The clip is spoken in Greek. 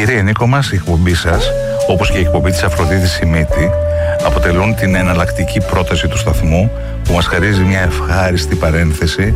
Κύριε Νίκο μας, η εκπομπή σας, όπως και η εκπομπή της Αφροδίτης Σιμίτη, αποτελούν την εναλλακτική πρόταση του σταθμού που μας χαρίζει μια ευχάριστη παρένθεση